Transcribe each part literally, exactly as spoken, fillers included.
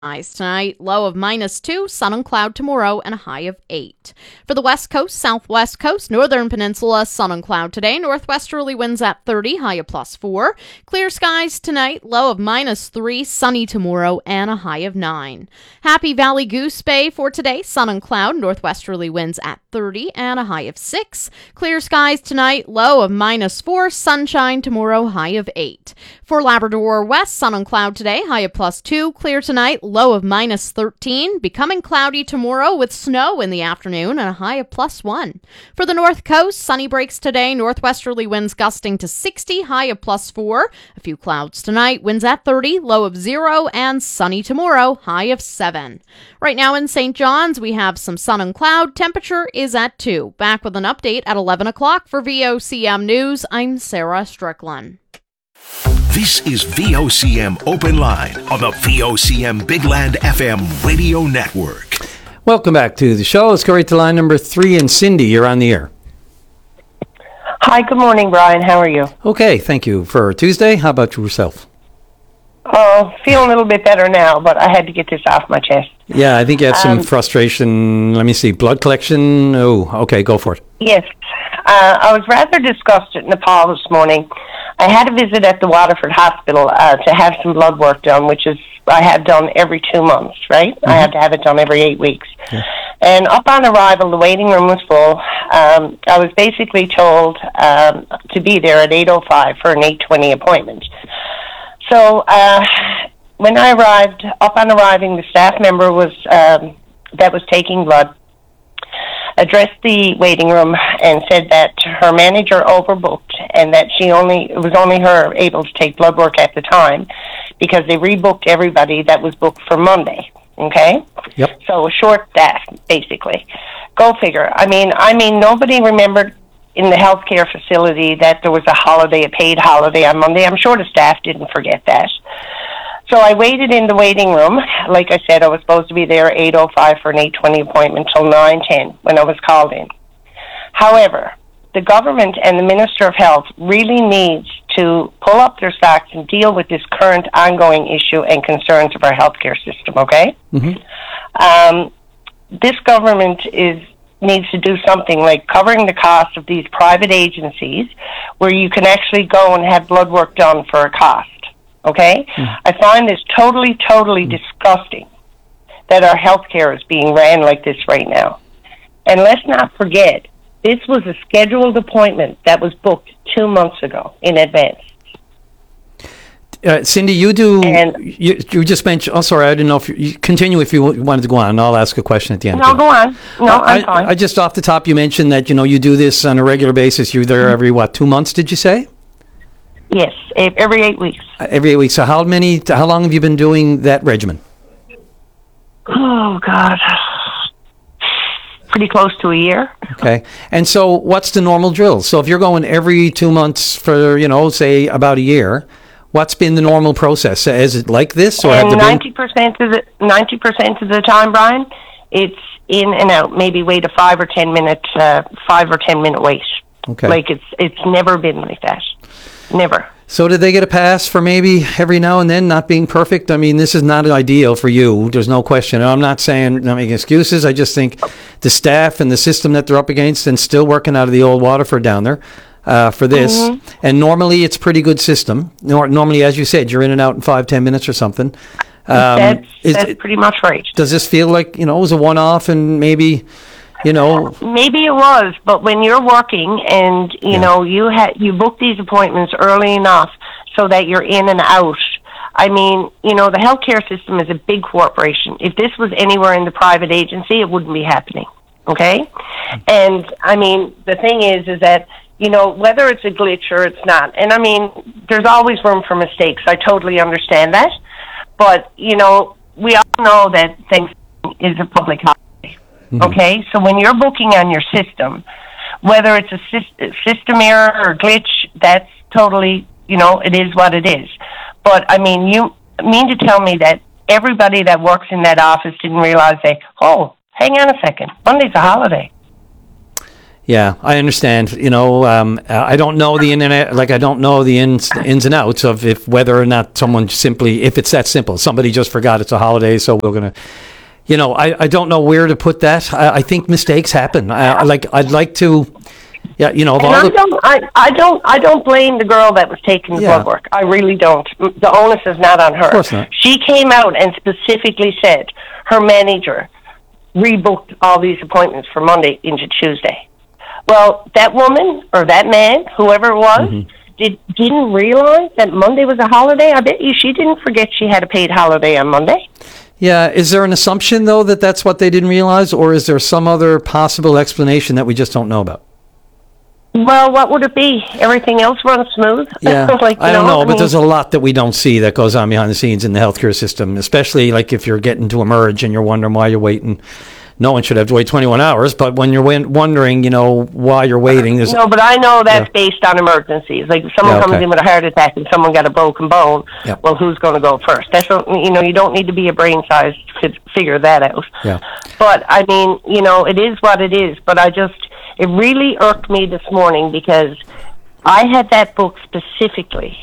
Highs tonight, low of minus two, sun and cloud tomorrow, and a high of eight. For the west coast, southwest coast, northern peninsula, sun and cloud today, northwesterly winds at thirty, high of plus four. Clear skies tonight, low of minus three, sunny tomorrow, and a high of nine. Happy Valley Goose Bay for today, sun and cloud, northwesterly winds at thirty, and a high of six. Clear skies tonight, low of minus four, sunshine tomorrow, high of eight. For Labrador West, sun and cloud today, high of plus two, clear tonight, low of minus thirteen, becoming cloudy tomorrow with snow in the afternoon and a high of plus one. For the north coast, sunny breaks today, northwesterly winds gusting to sixty, high of plus four. A few clouds tonight, winds at thirty, low of zero, and sunny tomorrow, high of seven. Right now in Saint John's, we have some sun and cloud, temperature is at two. Back with an update at eleven o'clock for V O C M News, I'm Sarah Strickland. This is V O C M Open Line on the V O C M Big Land F M radio network. Welcome back to the show. Let's go right to line number three. And Cindy, you're on the air. Hi, good morning, Brian. How are you? Okay, thank you. For Tuesday, how about yourself? Oh, feeling a little bit better now, but I had to get this off my chest. Yeah, I think you had some Um, frustration. Let me see. Blood collection. Oh, okay, go for it. Yes, uh, I was rather disgusted in Nepal this morning. I had a visit at the Waterford Hospital uh, to have some blood work done, which is I have done every two months, right? Mm-hmm. I have to have it done every eight weeks. Yeah. And up on arrival, the waiting room was full. Um, I was basically told um, to be there at eight oh five for an eight twenty appointment. So uh, when I arrived, up on arriving, the staff member was um, that was taking blood addressed the waiting room and said that her manager overbooked and that she only it was only her able to take blood work at the time because they rebooked everybody that was booked for Monday. Okay? Yep. So a short staff, basically. Go figure. I mean, I mean, nobody remembered in the healthcare facility that there was a holiday, a paid holiday on Monday. I'm sure the staff didn't forget that. So I waited in the waiting room. Like I said, I was supposed to be there at eight oh five for an eight twenty appointment till nine ten when I was called in. However, the government and the Minister of Health really needs to pull up their socks and deal with this current ongoing issue and concerns of our healthcare system, okay? Mm-hmm. Um, this government is needs to do something like covering the cost of these private agencies where you can actually go and have blood work done for a cost. Okay? Mm. I find this totally, totally mm. disgusting that our healthcare is being ran like this right now. And let's not forget, this was a scheduled appointment that was booked two months ago in advance. Uh, Cindy, you do, and, you, you just mentioned, oh, sorry, I didn't know if you, you continue if you wanted to go on, and I'll ask a question at the end. No, go on. No, uh, I'm I, fine. I just, off the top, you mentioned that, you know, you do this on a regular basis. You're there every, what, two months, did you say? Yes, every eight weeks. Uh, every eight weeks. So how many, how long have you been doing that regimen? Oh, God. Pretty close to a year. Okay. And so what's the normal drill? So if you're going every two months for, you know, say about a year, what's been the normal process? Is it like this? Or and have there ninety percent been... of the ninety percent of the time, Brian, it's in and out. Maybe wait a five or ten minute, uh, five or ten minute wait. Okay. Like it's it's never been like that. Never. So did they get a pass for maybe every now and then not being perfect? I mean, this is not ideal for you. There's no question. I'm not saying, not making excuses. I just think the staff and the system that they're up against and still working out of the old Waterford down there uh, for this. Mm-hmm. And normally it's a pretty good system. Nor- normally, as you said, you're in and out in five, ten minutes or something. Um, that's is, that's pretty much right. Does this feel like, you know, it was a one-off and maybe... You know, maybe it was, but when you're working and you yeah. know you ha- you book these appointments early enough so that you're in and out. I mean, you know, the healthcare system is a big corporation. If this was anywhere in the private agency, it wouldn't be happening. Okay, and I mean, the thing is, is that you know whether it's a glitch or it's not, and I mean, there's always room for mistakes. I totally understand that, but you know, we all know that Thanksgiving is a public holiday. Mm-hmm. Okay, so when you're booking on your system, whether it's a system error or glitch, that's totally, you know, it is what it is. But, I mean, you mean to tell me that everybody that works in that office didn't realize they, oh, hang on a second, Monday's a holiday. Yeah, I understand. You know, um, I don't know the internet, like I don't know the ins, ins and outs of if whether or not someone simply, if it's that simple. Somebody just forgot it's a holiday, so we're going to, you know, I, I don't know where to put that. I, I think mistakes happen. I, I like, I'd like to, yeah, you know, of And all I the, don't, I, I don't, I don't blame the girl that was taking the Yeah. blood work. I really don't. The onus is not on her. Of course not. She came out and specifically said her manager rebooked all these appointments for Monday into Tuesday. Well, that woman or that man, whoever it was, Mm-hmm. did didn't realize that Monday was a holiday. I bet you she didn't forget she had a paid holiday on Monday. yeah. Is there an assumption though that that's what they didn't realize, or is there some other possible explanation that we just don't know about? Well, what would it be? Everything else runs smooth. Yeah, like, you I don't know, I but mean, there's a lot that we don't see that goes on behind the scenes in the healthcare system, especially like if you're getting to emerge and you're wondering why you're waiting. No one should have to wait twenty-one hours, but when you're win- wondering, you know, why you're waiting, there's No, but I know that's Yeah. based on emergencies. Like if someone Yeah, comes okay. in with a heart attack and someone got a broken bone, Yeah. well, who's going to go first? That's what, you know, you don't need to be a brain size to fi- figure that out. Yeah. But I mean, you know, it is what it is. But I just, it really irked me this morning because I had that book specifically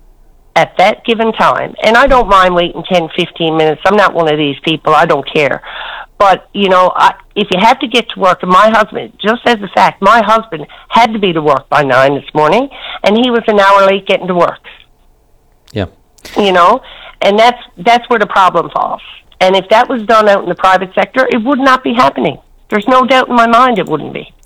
at that given time, and I don't mind waiting ten, fifteen minutes. I'm not one of these people. I don't care. But, you know, I, if you have to get to work, and my husband, just as a fact, my husband had to be to work by nine this morning, and he was an hour late getting to work, yeah. you know, and that's that's where the problem falls. And if that was done out in the private sector, it would not be happening. There's no doubt in my mind it wouldn't be.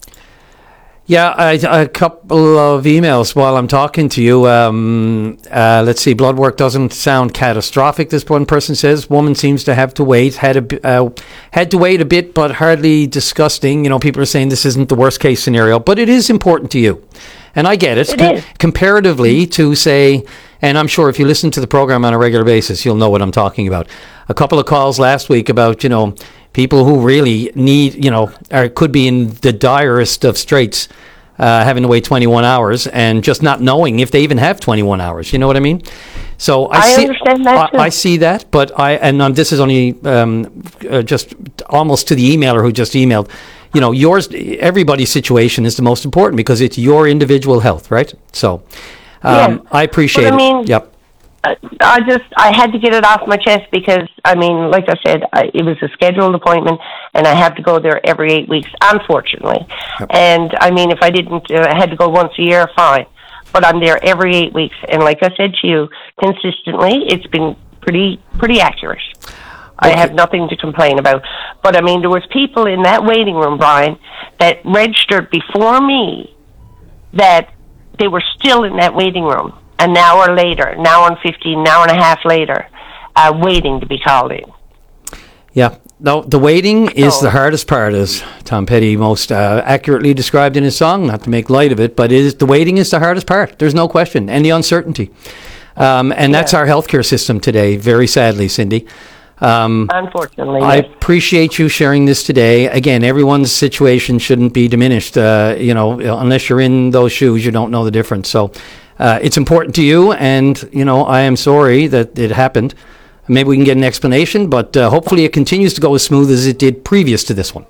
Yeah, I, a couple of emails while I'm talking to you. Um, uh, let's see, blood work doesn't sound catastrophic, this one person says. Woman seems to have to wait, had a, bi- uh, had to wait a bit, but hardly disgusting. You know, people are saying this isn't the worst case scenario, but it is important to you. And I get it. It Com- is. Comparatively to, say, and I'm sure if you listen to the program on a regular basis, you'll know what I'm talking about. A couple of calls last week about, you know, people who really need, you know, or could be in the direst of straits, uh, having to wait twenty-one hours and just not knowing if they even have twenty-one hours. You know what I mean? So I, I see, understand that, too. I, I see that, but I, and um, this is only um, uh, just almost to the emailer who just emailed. You know, yours, everybody's situation is the most important because it's your individual health, right? So um, Yeah. I appreciate But I mean, it. Yep. I I just, I had to get it off my chest because, I mean, like I said, I, it was a scheduled appointment and I have to go there every eight weeks, unfortunately. Yep. And, I mean, if I didn't, uh, I had to go once a year, fine. But I'm there every eight weeks. And like I said to you, consistently, it's been pretty, pretty accurate. I Okay. have nothing to complain about. But, I mean, there was people in that waiting room, Brian, that registered before me that they were still in that waiting room an hour later, an hour and fifteen, an hour and a half later, uh, waiting to be called in. Yeah. No, the waiting is So- the hardest part, as Tom Petty most uh, accurately described in his song, not to make light of it, but it is, the waiting is the hardest part. There's no question. And the uncertainty. Um, and that's Yeah. our healthcare system today, very sadly, Cindy. Um, Unfortunately, I yes. appreciate you sharing this today. Again, everyone's situation shouldn't be diminished. Uh, you know, unless you're in those shoes, you don't know the difference. So uh, it's important to you, and you know, I am sorry that it happened. Maybe we can get an explanation, but uh, hopefully it continues to go as smooth as it did previous to this one.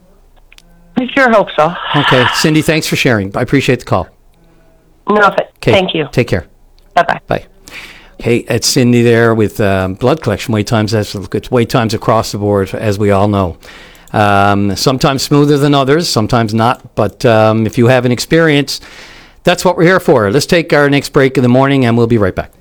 I sure hope so. Okay, Cindy, thanks for sharing. I appreciate the call. Nothing. Okay, Thank you. Take care. Bye-bye. Bye. Okay, it's Cindy there with um, blood collection wait times. That's it's wait times across the board, as we all know. Um, sometimes smoother than others, sometimes not. But um, if you have an experience, that's what we're here for. Let's take our next break in the morning, and we'll be right back.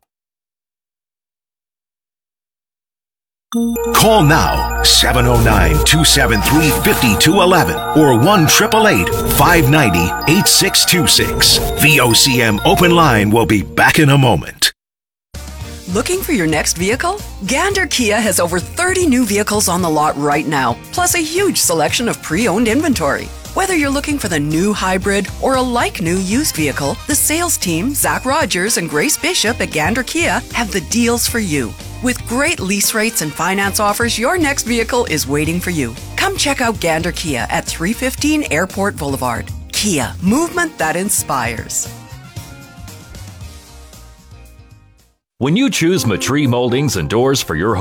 Call now, seven oh nine, two seven three, five two one one or one eight eight eight, five nine zero, eight six two six. V O C M Open Line will be back in a moment. Looking for your next vehicle? Gander Kia has over thirty new vehicles on the lot right now, plus a huge selection of pre-owned inventory. Whether you're looking for the new hybrid or a like-new used vehicle, the sales team, Zach Rogers and Grace Bishop at Gander Kia, have the deals for you. With great lease rates and finance offers, your next vehicle is waiting for you. Come check out Gander Kia at three fifteen Airport Boulevard. Kia, movement that inspires. When you choose Matree Moldings and Doors for your home,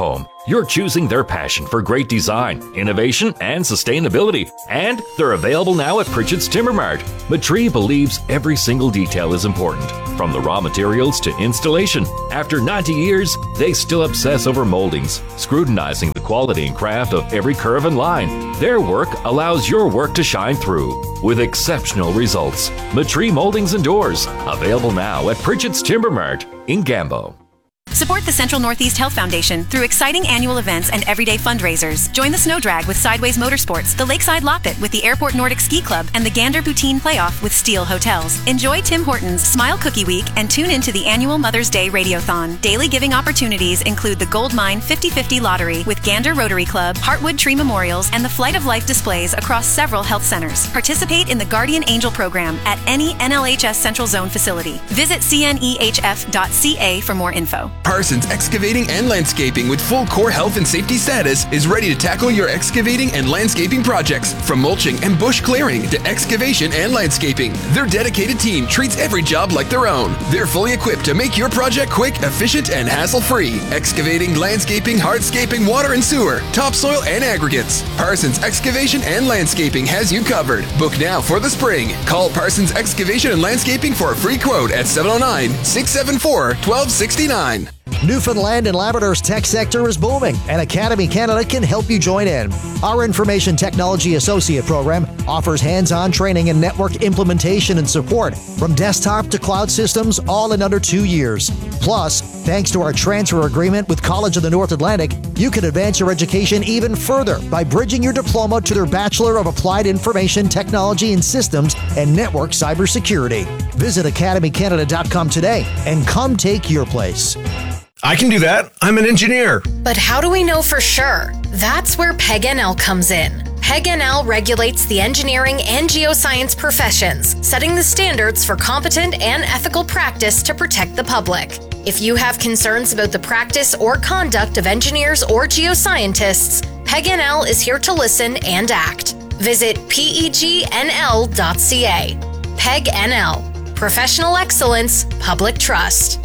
You're choosing their passion for great design, innovation, and sustainability. And they're available now at Pritchett's Timber Mart. Matree believes every single detail is important, from the raw materials to installation. After ninety years, they still obsess over moldings, scrutinizing the quality and craft of every curve and line. Their work allows your work to shine through with exceptional results. Matree Moldings and Doors, available now at Pritchett's Timber Mart in Gambo. Support the Central Northeast Health Foundation through exciting annual events and everyday fundraisers. Join the Snow Drag with Sideways Motorsports, the Lakeside Loppet with the Airport Nordic Ski Club, and the Gander Poutine Playoff with Steel Hotels. Enjoy Tim Hortons Smile Cookie Week and tune into the annual Mother's Day Radiothon. Daily giving opportunities include the Gold Mine fifty fifty Lottery with Gander Rotary Club, Heartwood Tree Memorials, and the Flight of Life displays across several health centers. Participate in the Guardian Angel program at any N L H S Central Zone facility. Visit C N E H F dot C A for more info. Parsons Excavating and Landscaping with full core health and safety status is ready to tackle your excavating and landscaping projects. From mulching and bush clearing to excavation and landscaping, their dedicated team treats every job like their own. They're fully equipped to make your project quick, efficient, and hassle-free. Excavating, landscaping, hardscaping, water and sewer, topsoil, and aggregates. Parsons Excavation and Landscaping has you covered. Book now for the spring. Call Parsons Excavation and Landscaping for a free quote at seven oh nine, six seven four, one two six nine. Newfoundland and Labrador's tech sector is booming, and Academy Canada can help you join in. Our Information Technology Associate program offers hands-on training in network implementation and support, from desktop to cloud systems, all in under two years. Plus, thanks to our transfer agreement with College of the North Atlantic, you can advance your education even further by bridging your diploma to their Bachelor of Applied Information Technology in Systems and Network Cybersecurity. Visit academy canada dot com today and come take your place. I can do that. I'm an engineer. But how do we know for sure? That's where P E G N L comes in. P E G N L regulates the engineering and geoscience professions, setting the standards for competent and ethical practice to protect the public. If you have concerns about the practice or conduct of engineers or geoscientists, P E G N L is here to listen and act. Visit P E G N L dot C A. P E G N L. Professional excellence, public trust.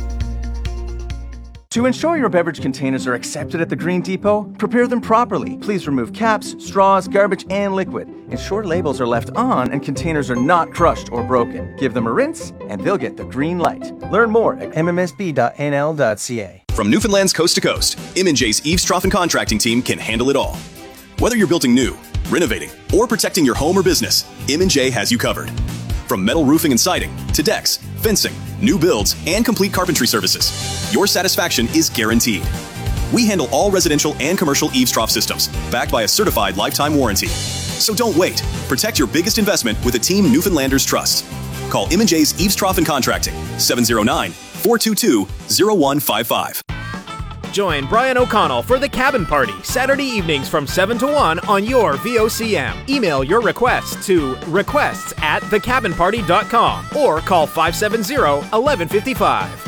To ensure your beverage containers are accepted at the Green Depot, prepare them properly. Please remove caps, straws, garbage, and liquid. Ensure labels are left on and containers are not crushed or broken. Give them a rinse, and they'll get the green light. Learn more at m m s b dot n l dot c a. From Newfoundland's coast to coast, M and J's Eaves Trough and Contracting team can handle it all. Whether you're building new, renovating, or protecting your home or business, M and J has you covered. From metal roofing and siding to decks, fencing, new builds, and complete carpentry services, your satisfaction is guaranteed. We handle all residential and commercial eaves trough systems, backed by a certified lifetime warranty. So don't wait. Protect your biggest investment with a team Newfoundlanders trust. Call M and J's Eaves Trough and Contracting, seven oh nine, four two two, oh one five five. Join Brian O'Connell for The Cabin Party, Saturday evenings from seven to one on your V O C M. Email your requests to requests at the cabin party dot com or call five seven zero, one one five five.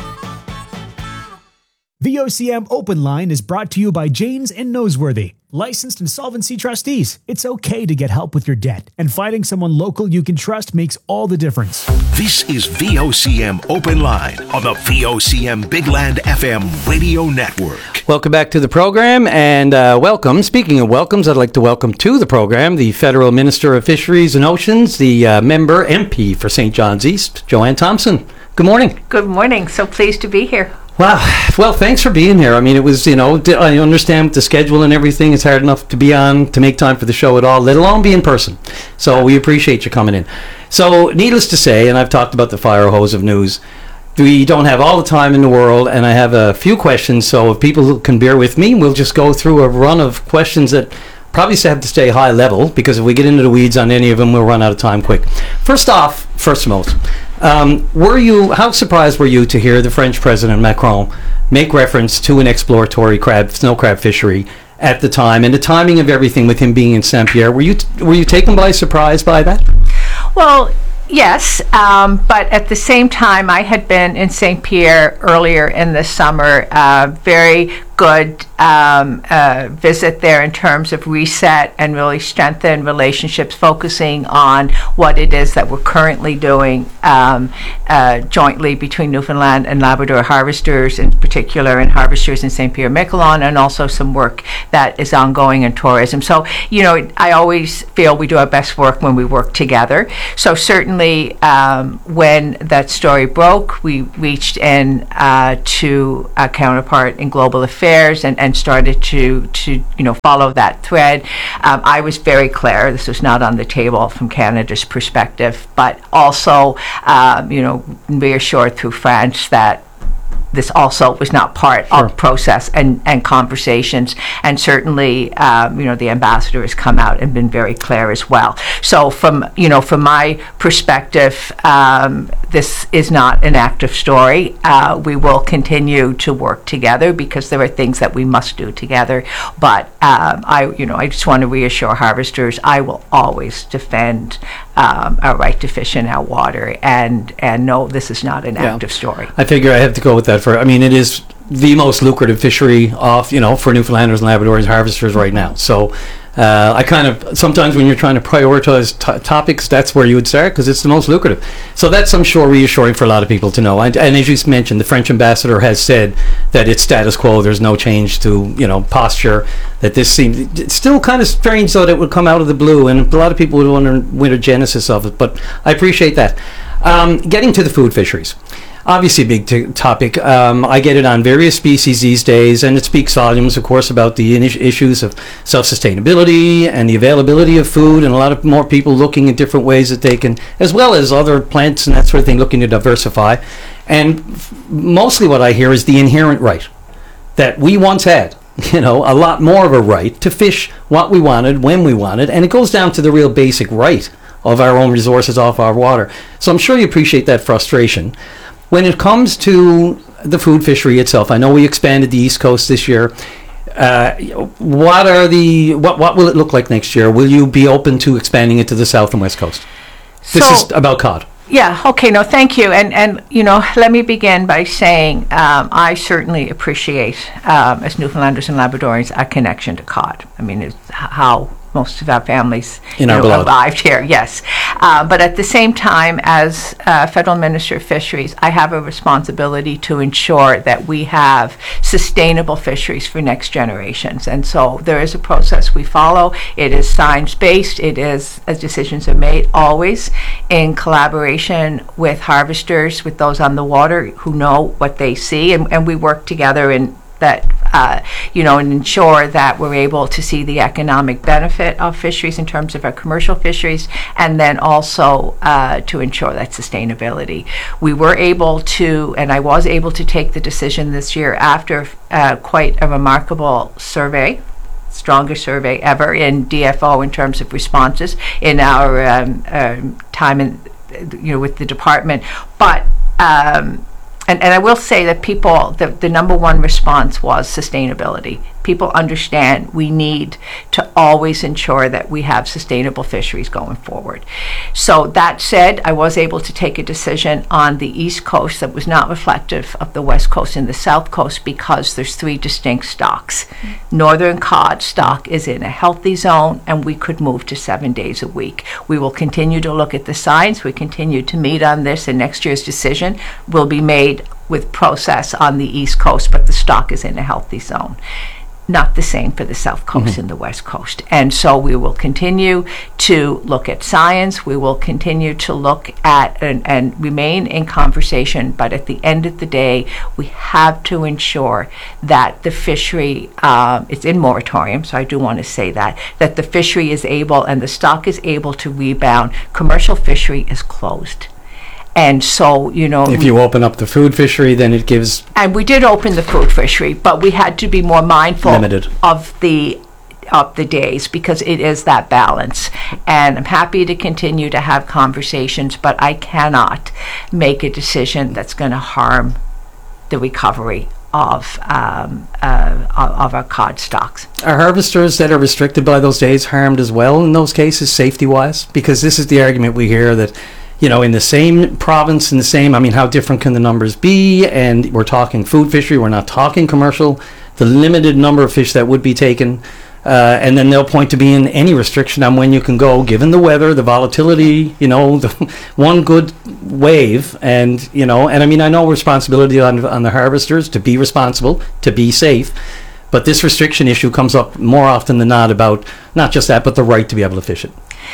V O C M Open Line is brought to you by Janes and Noseworthy, licensed insolvency trustees. It's okay to get help with your debt, and finding someone local you can trust makes all the difference. This is V O C M Open Line on the V O C M Big Land F M Radio Network. Welcome back to the program, and uh, welcome. Speaking of welcomes, I'd like to welcome to the program the Federal Minister of Fisheries and Oceans, the uh, member M P for Saint John's East, Joanne Thompson. Good morning. Good morning. So pleased to be here. Wow. Well, thanks for being here. I mean, it was, you know, I understand with the schedule and everything, it's hard enough to be on, to make time for the show at all, let alone be in person. So we appreciate you coming in. So needless to say, and I've talked about the fire hose of news, we don't have all the time in the world, and I have a few questions, so if people can bear with me, we'll just go through a run of questions that probably have to stay high level, because if we get into the weeds on any of them, we'll run out of time quick. First off, first most, um, were you, how surprised were you to hear the French President Macron make reference to an exploratory crab, snow crab fishery at the time, and the timing of everything with him being in Saint-Pierre? Were you, were you taken by surprise by that? Well, yes, um, but at the same time, I had been in Saint-Pierre earlier in the summer, uh, very good um, uh, visit there in terms of reset and really strengthen relationships, focusing on what it is that we're currently doing um, uh, jointly between Newfoundland and Labrador harvesters, in particular, and harvesters in Saint Pierre Miquelon, and also some work that is ongoing in tourism. So, you know, I always feel we do our best work when we work together. So certainly um, when that story broke, we reached in uh, to a counterpart in global affairs and, and started to, to, you know, follow that thread. Um, I was very clear, this was not on the table from Canada's perspective, but also, um, you know, reassured through France that this also was not part sure. of process and, and conversations. And certainly, um, you know, the ambassador has come out and been very clear as well. So from, you know, from my perspective, um, this is not an active story. Uh, we will continue to work together because there are things that we must do together. But um, I, you know, I just want to reassure harvesters, I will always defend um, our right to fish in our water. And, and no, this is not an yeah. active story. I figure I have to go with that. For I mean, it is the most lucrative fishery off, you know, for Newfoundlanders and Labradors harvesters right now. So uh, I kind of, sometimes when you're trying to prioritize t- topics, that's where you would start because it's the most lucrative. So that's, I'm sure, reassuring for a lot of people to know. And, and as you mentioned, the French ambassador has said that it's status quo. There's no change to, you know, posture. That this seems, it's still kind of strange, though, that it would come out of the blue. And a lot of people would wonder what the genesis of it. But I appreciate that. Um, getting to the food fisheries. Obviously a big t- topic. Um, I get it on various species these days, and it speaks volumes, of course, about the in- issues of self-sustainability and the availability of food, and a lot of more people looking at different ways that they can, as well as other plants and that sort of thing, looking to diversify. And f- mostly what I hear is the inherent right that we once had, you know, a lot more of a right to fish what we wanted, when we wanted, and it goes down to the real basic right of our own resources off our water. So I'm sure you appreciate that frustration. When it comes to the food fishery itself, I know we expanded the East Coast this year. Uh, what are the what what will it look like next year? Will you be open to expanding it to the South and West Coast? This so, is about cod. Yeah, okay, no, thank you. And, and you know, let me begin by saying um, I certainly appreciate, um, as Newfoundlanders and Labradorians, a connection to cod. I mean, it's how most of our families in our know, blood arrived here, yes. Uh, but at the same time, as uh, Federal Minister of Fisheries, I have a responsibility to ensure that we have sustainable fisheries for next generations. And so there is a process we follow. It is science-based. It is, as decisions are made, always in collaboration with harvesters, with those on the water who know what they see. And, and we work together in that, uh, you know, and ensure that we're able to see the economic benefit of fisheries in terms of our commercial fisheries, and then also uh, to ensure that sustainability. We were able to, and I was able to take the decision this year after uh, quite a remarkable survey, strongest survey ever in D F O in terms of responses in our um, um, time in, you know, with the department. But um, And, and I will say that people, the, the number one response was sustainability. People understand we need to always ensure that we have sustainable fisheries going forward. So that said, I was able to take a decision on the East Coast that was not reflective of the West Coast and the South Coast because there's three distinct stocks. Mm-hmm. Northern cod stock is in a healthy zone, and we could move to seven days a week. We will continue to look at the science. We continue to meet on this, and next year's decision will be made with process on the East Coast, but the stock is in a healthy zone. Not the same for the South Coast mm-hmm. and the West Coast. And so we will continue to look at science. We will continue to look at and, and remain in conversation. But at the end of the day, we have to ensure that the fishery, um, it's in moratorium, so I do want to say that, that the fishery is able and the stock is able to rebound. Commercial fishery is closed. And so, you know... If you open up the food fishery, then it gives... And we did open the food fishery, but we had to be more mindful limited. of the of the days because it is that balance. And I'm happy to continue to have conversations, but I cannot make a decision that's going to harm the recovery of um, uh, of our cod stocks. Are harvesters that are restricted by those days harmed as well in those cases, safety-wise? Because this is the argument we hear that, you know, in the same province, in the same, I mean, how different can the numbers be? And we're talking food fishery, we're not talking commercial the limited number of fish that would be taken, uh, and then they'll point to being any restriction on when you can go, given the weather, the volatility, you know, the one good wave, and, you know, and I mean, I know responsibility on, on the harvesters to be responsible, to be safe, but this restriction issue comes up more often than not about not just that, but the right to be able to fish it.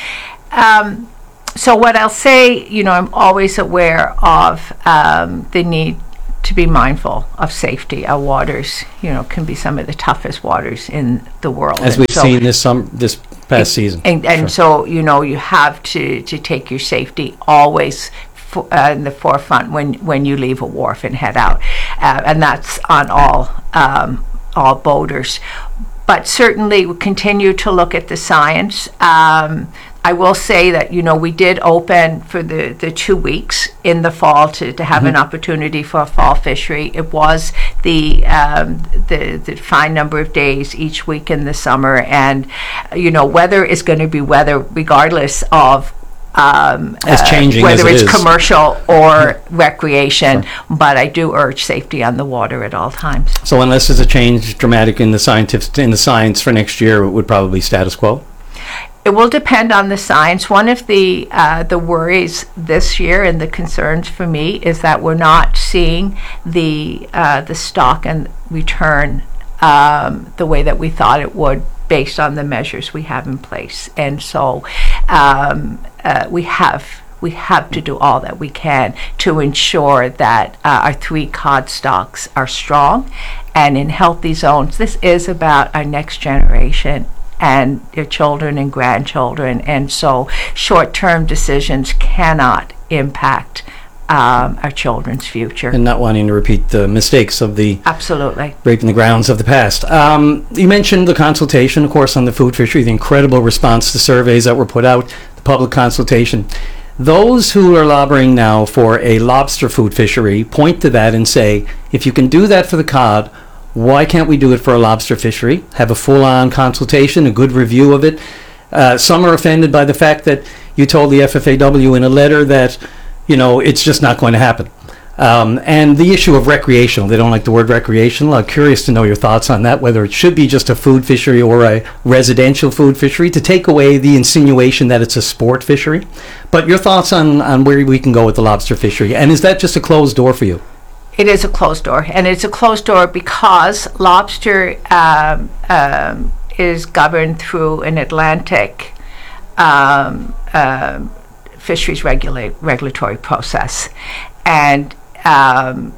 Um, so what I'll say, you know, I'm always aware of um, the need to be mindful of safety. Our waters, you know, can be some of the toughest waters in the world. As and we've so seen this some this past it, season. And, and Sure. so, you know, you have to, to take your safety always for, uh, in the forefront when, when you leave a wharf and head out. Uh, and that's on all um, all boaters. But certainly we continue to look at the science. Um, I will say that, you know, we did open for the, the two weeks in the fall to, to have Mhm. an opportunity for a fall fishery. It was the, um, the the fine number of days each week in the summer. And, you know, weather is going to be weather regardless of um, As changing as whether it it's is. commercial or recreation. But I do urge safety on the water at all times. So unless there's a change dramatic in the scientific in the science for next year, it would probably status quo. It will depend on the science. One of the uh, the worries this year and the concerns for me is that we're not seeing the uh, the stock and return um, the way that we thought it would, based on the measures we have in place. And so um, uh, we have we have to do all that we can to ensure that uh, our three cod stocks are strong and in healthy zones. This is about our next generation and their children and grandchildren, and so short-term decisions cannot impact um, our children's future. And not wanting to repeat the mistakes of the Absolutely. raping the grounds of the past. Um, you mentioned the consultation, of course, on the food fishery, the incredible response to surveys that were put out, the public consultation. Those who are lobbying now for a lobster food fishery point to that and say, if you can do that for the cod, why can't we do it for a lobster fishery? Have a full-on consultation, a good review of it. Uh, some are offended by the fact that you told the F F A W in a letter that, you know, it's just not going to happen. Um, and the issue of recreational, they don't like the word recreational. I'm curious to know your thoughts on that, whether it should be just a food fishery or a residential food fishery, to take away the insinuation that it's a sport fishery. But your thoughts on, on where we can go with the lobster fishery, and is that just a closed door for you? It is a closed door, and it's a closed door because lobster um, um, is governed through an Atlantic um, um fisheries regula- regulatory process. And um,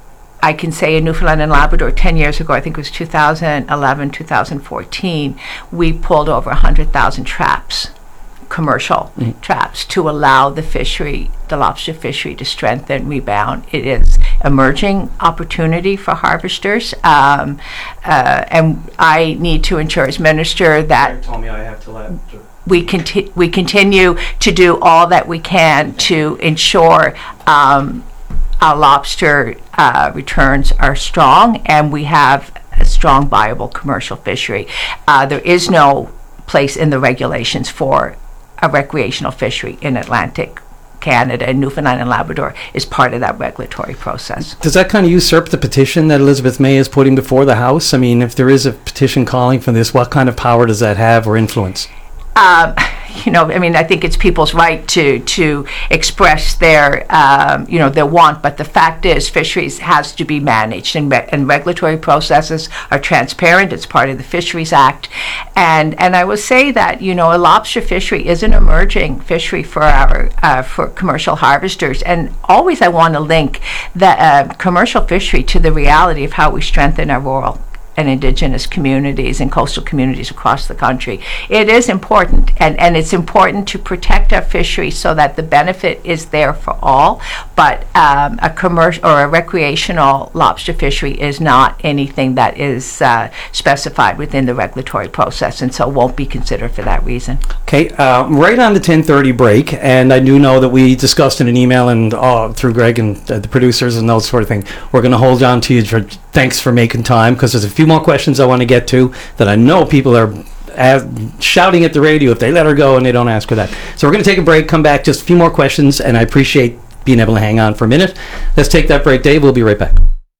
I can say in Newfoundland and Labrador, ten years ago, I think it was two thousand eleven, two thousand fourteen, we pulled over one hundred thousand traps, commercial Mm. traps, to allow the fishery, the lobster fishery, to strengthen, rebound. It is emerging opportunity for harvesters, um, uh, and I need to ensure as minister that told me I have to let we conti- we continue to do all that we can to ensure um, our lobster uh, returns are strong, and we have a strong, viable commercial fishery. Uh, there is no place in the regulations for a recreational fishery in Atlantic Canada, and Newfoundland and Labrador is part of that regulatory process. Does that kind of usurp the petition that Elizabeth May is putting before the House? I mean, if there is a petition calling for this, what kind of power does that have or influence? Um, you know, I mean, I think it's people's right to to express their, um, you know, their want. But the fact is, fisheries has to be managed, and, re- and regulatory processes are transparent. It's part of the Fisheries Act, and and I will say that, you know, a lobster fishery is an emerging fishery for our uh, for commercial harvesters. And always, I want to link the uh, commercial fishery to the reality of how we strengthen our rural and Indigenous communities and coastal communities across the country. It is important, and, and it's important to protect our fisheries so that the benefit is there for all, but um, a commercial or a recreational lobster fishery is not anything that is uh, specified within the regulatory process, and so won't be considered for that reason. Okay, uh, right on the ten thirty break, and I do know that we discussed in an email and uh, through Greg and uh, the producers and those sort of things, we're going to hold on to you. For, thanks for making time, because there's a few more questions I want to get to that I know people are as, shouting at the radio if they let her go and they don't ask her that. So we're going to take a break, come back, just a few more questions, and I appreciate being able to hang on for a minute. Let's take that break, Dave. We'll be right back.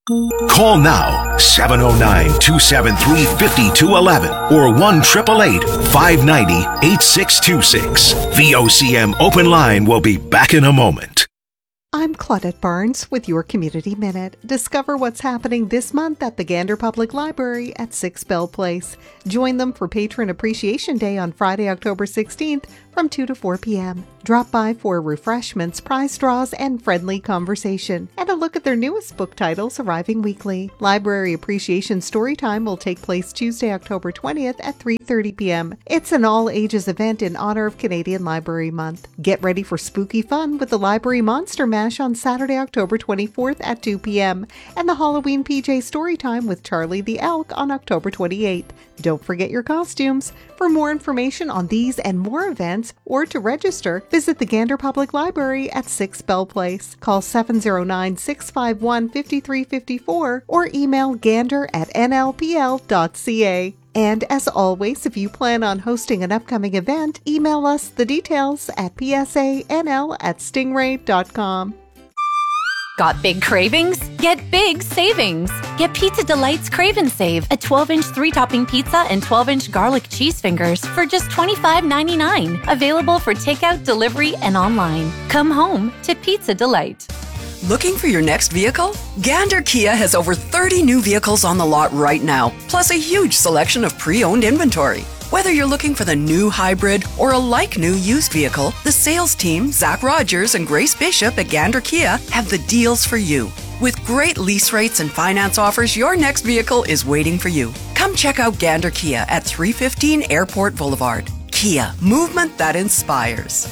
Call now, seven oh nine, two seven three, five two one one or one eight eight eight, five nine zero, eight six two six. V O C M Open Line will be back in a moment. I'm Claudette Barnes with your Community Minute. Discover what's happening this month at the Gander Public Library at six Bell Place. Join them for Patron Appreciation Day on Friday, October sixteenth from two to four p.m. Drop by for refreshments, prize draws, and friendly conversation. And a look at their newest book titles arriving weekly. Library Appreciation Storytime will take place Tuesday, October twentieth at three thirty p.m. It's an all-ages event in honor of Canadian Library Month. Get ready for spooky fun with the Library Monster Mash on Saturday, October twenty-fourth at two p.m. and the Halloween P J Storytime with Charlie the Elk on October twenty-eighth. Don't forget your costumes. For more information on these and more events, or to register, visit the Gander Public Library at six Bell Place. Call seven oh nine, six five one, five three five four or email gander at n l p l dot c a. And as always, if you plan on hosting an upcoming event, email us the details at p s a n l at stingray dot com. Got big cravings? Get big savings! Get Pizza Delight's Crave and Save, a twelve-inch three-topping pizza and twelve-inch garlic cheese fingers for just twenty-five ninety-nine. Available for takeout, delivery, and online. Come home to Pizza Delight. Looking for your next vehicle? Gander Kia has over thirty new vehicles on the lot right now, plus a huge selection of pre-owned inventory. Whether you're looking for the new hybrid or a like-new used vehicle, the sales team, Zach Rogers and Grace Bishop at Gander Kia, have the deals for you. With great lease rates and finance offers, your next vehicle is waiting for you. Come check out Gander Kia at three fifteen Airport Boulevard. Kia, movement that inspires.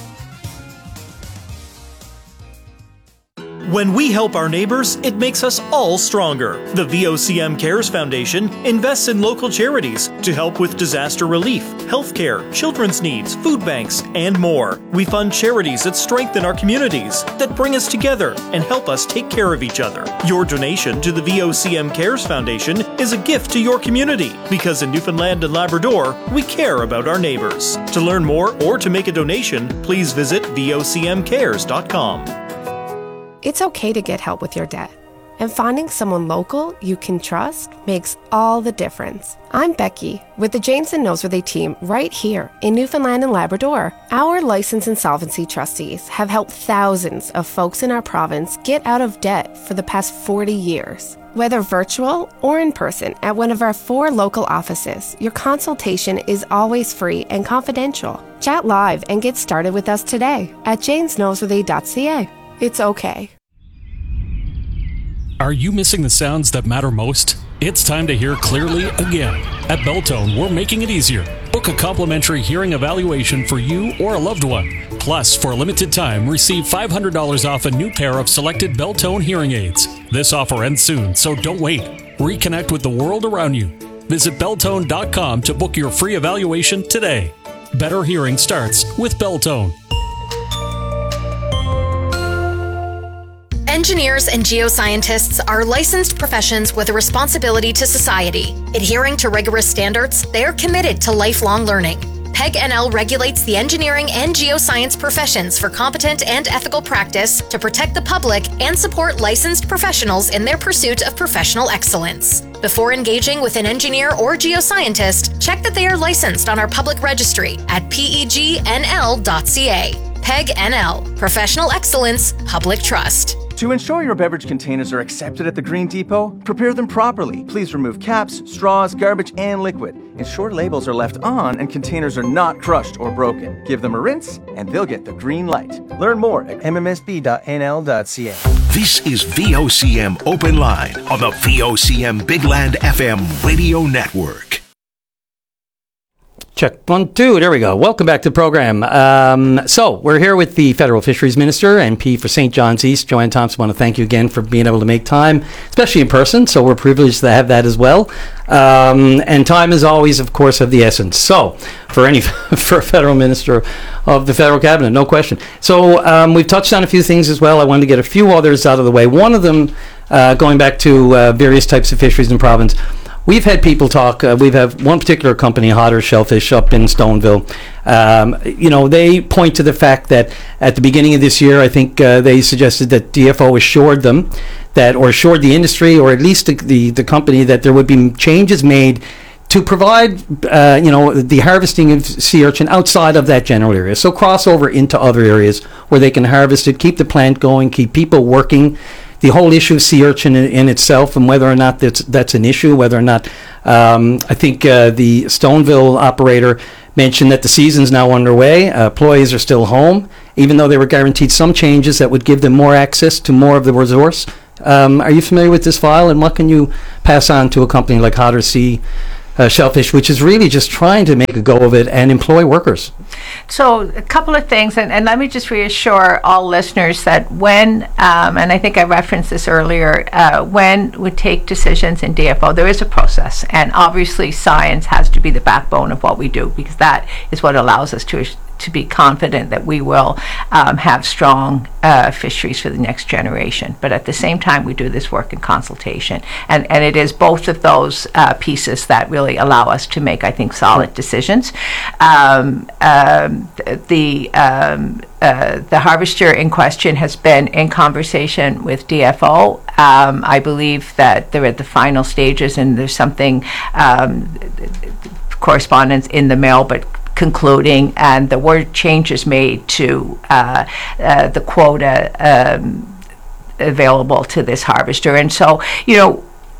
When we help our neighbors, it makes us all stronger. The V O C M Cares Foundation invests in local charities to help with disaster relief, healthcare, children's needs, food banks, and more. We fund charities that strengthen our communities, that bring us together and help us take care of each other. Your donation to the V O C M Cares Foundation is a gift to your community, because in Newfoundland and Labrador, we care about our neighbors. To learn more or to make a donation, please visit v o c m cares dot com. It's okay to get help with your debt, and finding someone local you can trust makes all the difference. I'm Becky with the James and Noseworthy team right here in Newfoundland and Labrador. Our licensed insolvency trustees have helped thousands of folks in our province get out of debt for the past forty years. Whether virtual or in person at one of our four local offices, your consultation is always free and confidential. Chat live and get started with us today at james noseworthy dot c a. It's okay. Are you missing the sounds that matter most? It's time to hear clearly again. At Belltone, we're making it easier. Book a complimentary hearing evaluation for you or a loved one. Plus, for a limited time, receive five hundred dollars off a new pair of selected Belltone hearing aids. This offer ends soon, so don't wait. Reconnect with the world around you. Visit belltone dot com to book your free evaluation today. Better hearing starts with Belltone. Engineers and geoscientists are licensed professions with a responsibility to society. Adhering to rigorous standards, they are committed to lifelong learning. P E G N L regulates the engineering and geoscience professions for competent and ethical practice to protect the public and support licensed professionals in their pursuit of professional excellence. Before engaging with an engineer or geoscientist, check that they are licensed on our public registry at p e g n l dot c a. P E G N L, Professional Excellence, Public Trust. To ensure your beverage containers are accepted at the Green Depot, prepare them properly. Please remove caps, straws, garbage, and liquid. Ensure labels are left on and containers are not crushed or broken. Give them a rinse, and they'll get the green light. Learn more at m m s b dot n l dot c a. This is V O C M Open Line on the V O C M Big Land F M Radio Network. Check one, two. There we go. Welcome back to the program. Um, so we're here with the Federal Fisheries Minister, M P for Saint John's East, Joanne Thompson. I want to thank you again for being able to make time, especially in person. So we're privileged to have that as well. Um, and time is always, of course, of the essence. So for any for a federal minister of the federal cabinet, no question. So um, we've touched on a few things as well. I wanted to get a few others out of the way. One of them, uh, going back to uh, various types of fisheries in province. we've had people talk. Uh, we've had one particular company, Hotter Shellfish, up in Stoneville. Um, you know, they point to the fact that at the beginning of this year, I think uh, they suggested that D F O assured them that, or assured the industry, or at least the the, the company, that there would be changes made to provide, uh, you know, the harvesting of sea urchin outside of that general area. So crossover into other areas where they can harvest it, keep the plant going, keep people working. The whole issue of sea urchin in, in itself, and whether or not that's that's an issue, whether or not, um, I think uh, the Stoneville operator mentioned that the season's now underway. Uh, employees are still home, even though they were guaranteed some changes that would give them more access to more of the resource. Um, are you familiar with this file, and what can you pass on to a company like Hotter Sea Uh, Shellfish, which is really just trying to make a go of it and employ workers? So a couple of things, and, and let me just reassure all listeners that when, um, and I think I referenced this earlier, uh, when we take decisions in D F O, there is a process, and obviously science has to be the backbone of what we do, because that is what allows us to to be confident that we will um, have strong uh, fisheries for the next generation. But at the same time, we do this work in consultation. And, and it is both of those uh, pieces that really allow us to make, I think, solid decisions. Um, um, the um, uh, the harvester in question has been in conversation with D F O. Um, I believe that they're at the final stages, and there's something, um, correspondence in the mail, but concluding, and there were changes made to uh, uh, the quota um, available to this harvester. And so, you know,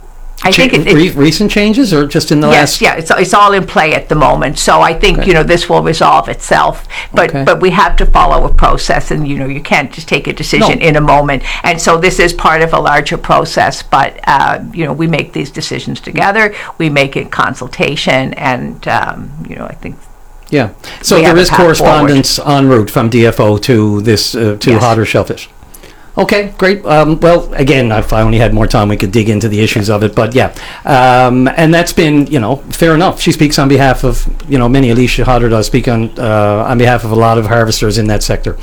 I Ch- think it, re- it, recent changes, or just in the yes, last? yeah, it's it's all in play at the moment. So I think Okay. you know this will resolve itself. But Okay. but we have to follow a process, and you know you can't just take a decision No. in a moment. And so this is part of a larger process. But uh, you know we make these decisions together. We make it consultation, and um, you know I think. Yeah. So we have there a is path correspondence en route from D F O to this uh, to Yes. Hotter Shellfish. Okay, great. Um, well, again, if I only had more time, we could dig into the issues of it. But yeah, um, and that's been, you know, fair enough. She speaks on behalf of, you know, many. Alicia Hodder does speak on uh, on behalf of a lot of harvesters in that sector.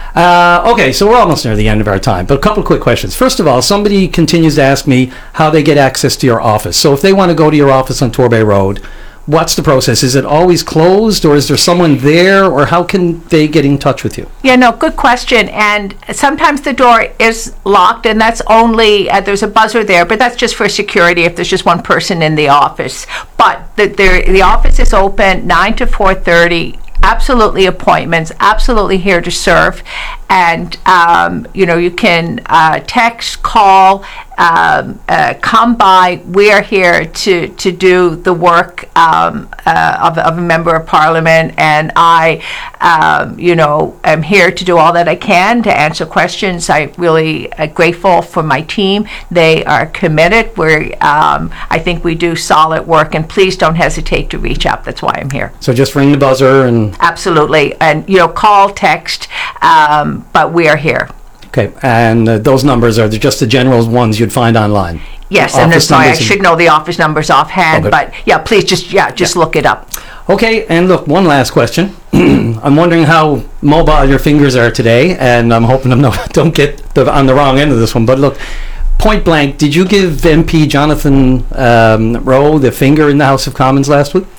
Uh, okay, so we're almost near the end of our time, but a couple of quick questions. First of all, somebody continues to ask me how they get access to your office. So if they want to go to your office on Torbay Road, what's the process? Is it always closed, or is there someone there, or how can they get in touch with you? Yeah, no, good question. And sometimes the door is locked, and that's only, uh, there's a buzzer there, but that's just for security if there's just one person in the office. But the, the, the office is open nine to four thirty. Absolutely appointments, absolutely here to serve. And, um, you know, you can uh, text, call, um, uh, come by. We are here to, to do the work um, uh, of, of a member of parliament. And I, um, you know, am here to do all that I can to answer questions. I'm really uh, grateful for my team. They are committed. We're, um, I think we do solid work. And please don't hesitate to reach out. That's why I'm here. So just ring the buzzer and... Absolutely. And, you know, call, text, um, but we are here. Okay, and uh, those numbers are just the general ones you'd find online? Yes, Office and that's why I numbers and- should know the office numbers offhand, Okay. but yeah, please just, yeah, just look it up. Okay, and look, one last question. I'm wondering how mobile your fingers are today, and I'm hoping I don't, don't get the, on the wrong end of this one, but look, point blank, did you give M P Jonathan um, Rowe the finger in the House of Commons last week?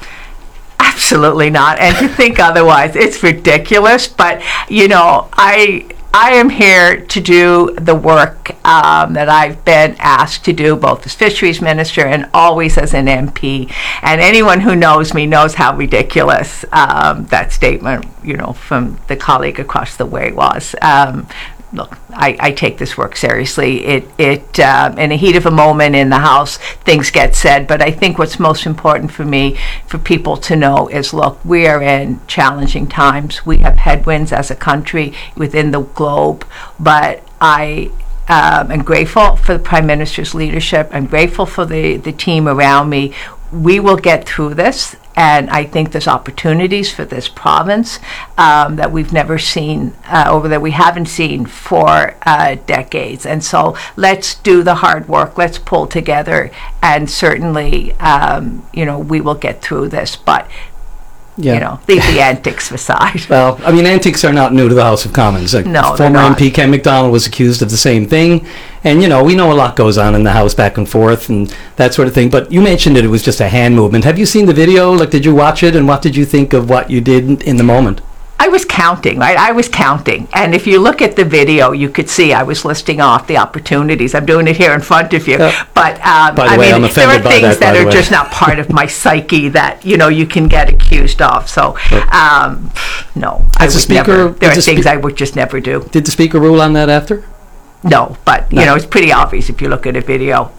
Absolutely not. And to think otherwise, it's ridiculous. But, you know, I I am here to do the work um, that I've been asked to do, both as fisheries minister and always as an M P. And anyone who knows me knows how ridiculous um, that statement, you know, from the colleague across the way was. Um, Look, I, I take this work seriously. It, it uh, in the heat of a moment in the House, things get said. But I think what's most important for me, for people to know, is look, we are in challenging times. We have headwinds as a country within the globe. But I um, am grateful for the Prime Minister's leadership. I'm grateful for the, the team around me. We will get through this. And I think there's opportunities for this province um, that we've never seen, uh, or that we haven't seen for uh, decades. And so let's do the hard work. Let's pull together. And certainly, um, you know, we will get through this. But Yeah. You know, leave the antics aside. Well, I mean, antics are not new to the House of Commons. Like, No, they're former not. M P Ken McDonald was accused of the same thing. And, you know, we know a lot goes on in the House back and forth and that sort of thing. But you mentioned that it was just a hand movement. Have you seen the video? Like, did you watch it? And what did you think of what you did in, in the moment? I was counting, right? I was counting. And if you look at the video, you could see I was listing off the opportunities. I'm doing it here in front of you. Yeah. But, um, By the I way, mean, I'm there offended are by things that, by that the are way. just not part of my psyche that, you know, you can get accused of. So, um, no. I As a would speaker, never, there are did the things spe- I would just never do. Did the Speaker rule on that after? No, but, you No. know, it's pretty obvious if you look at a video.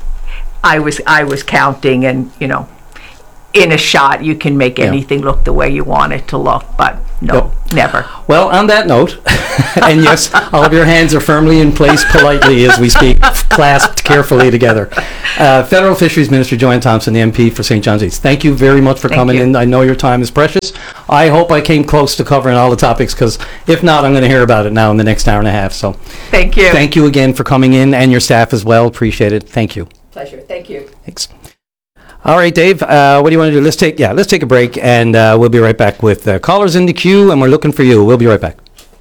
I was, I was counting and, you know, in a shot, you can make Yeah. anything look the way you want it to look, but no, Yep. never. Well, on that note, and yes, all of your hands are firmly in place politely as we speak, clasped carefully together. Uh, Federal Fisheries Minister Joanne Thompson, the M P for Saint John's East. Thank you very much for Thank coming you. in. I know your time is precious. I hope I came close to covering all the topics, because if not, I'm going to hear about it now in the next hour and a half. So Thank you. thank you again for coming in, and your staff as well. Appreciate it. Thank you. Pleasure. Thank you. Thanks. All right, Dave, uh, what do you want to do? Let's take, yeah, let's take a break, and uh, we'll be right back with uh, callers in the queue, and we're looking for you. We'll be right back.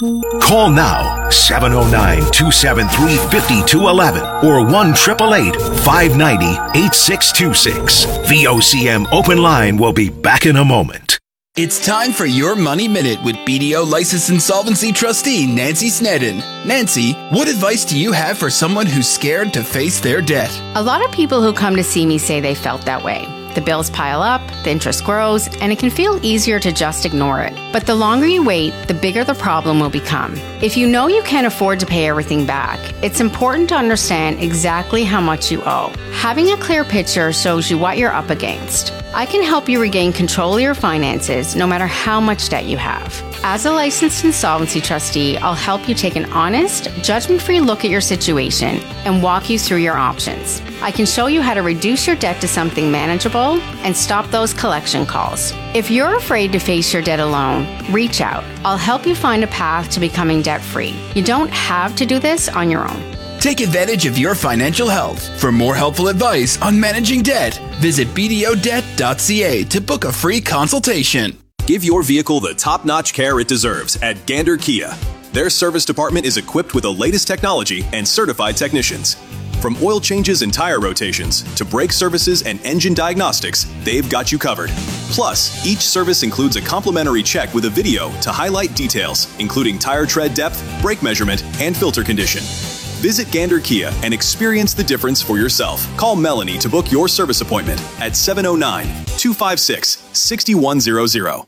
Call now, seven oh nine, two seven three, five two one one or one eight eight eight, five nine zero, eight six two six. V O C M Open Line will be back in a moment. It's time for your Money Minute with B D O licensed insolvency trustee Nancy Snedden. Nancy, what advice do you have for someone who's scared to face their debt? A lot of people who come to see me say they felt that way. The bills pile up, the interest grows, and it can feel easier to just ignore it. But the longer you wait, the bigger the problem will become. If you know you can't afford to pay everything back, it's important to understand exactly how much you owe. Having a clear picture shows you what you're up against. I can help you regain control of your finances no matter how much debt you have. As a licensed insolvency trustee, I'll help you take an honest, judgment-free look at your situation and walk you through your options. I can show you how to reduce your debt to something manageable and stop those collection calls. If you're afraid to face your debt alone, reach out. I'll help you find a path to becoming debt-free. You don't have to do this on your own. Take advantage of your financial health. For more helpful advice on managing debt, visit b d o debt dot c a to book a free consultation. Give your vehicle the top-notch care it deserves at Gander Kia. Their service department is equipped with the latest technology and certified technicians. From oil changes and tire rotations to brake services and engine diagnostics, they've got you covered. Plus, each service includes a complimentary check with a video to highlight details, including tire tread depth, brake measurement, and filter condition. Visit Gander Kia and experience the difference for yourself. Call Melanie to book your service appointment at seven oh nine, two five six, six one zero zero.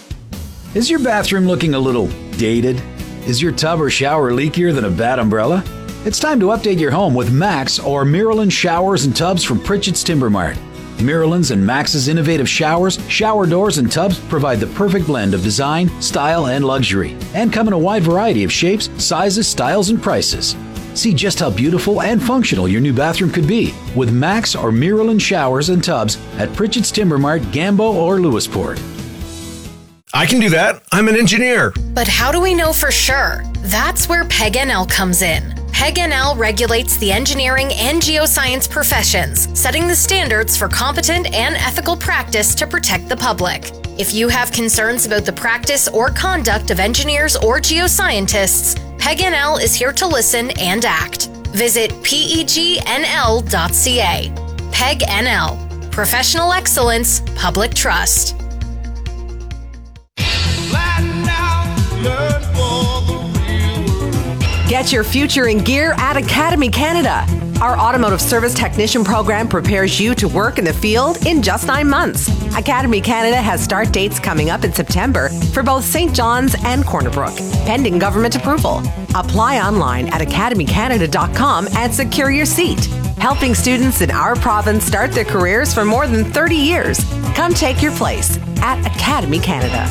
Is your bathroom looking a little dated? Is your tub or shower leakier than a bad umbrella? It's time to update your home with Max or Miralyn showers and tubs from Pritchett's Timber Mart. Miralyn's and Max's innovative showers, shower doors, and tubs provide the perfect blend of design, style, and luxury, and come in a wide variety of shapes, sizes, styles, and prices. See just how beautiful and functional your new bathroom could be with Max or Miralyn showers and tubs at Pritchett's Timber Mart, Gambo, or Lewisport. I can do that. I'm an engineer. But how do we know for sure? That's where P E G N L comes in. P E G N L regulates the engineering and geoscience professions, setting the standards for competent and ethical practice to protect the public. If you have concerns about the practice or conduct of engineers or geoscientists, P E G N L is here to listen and act. Visit P E G N L dot C A. P E G N L. Professional excellence, public trust. Get your future in gear at Academy Canada. Our automotive service technician program prepares you to work in the field in just nine months. Academy Canada has start dates coming up in September for both Saint John's and Corner Brook, pending government approval. Apply online at academy canada dot com and secure your seat. Helping students in our province start their careers for more than thirty years. Come take your place at Academy Canada.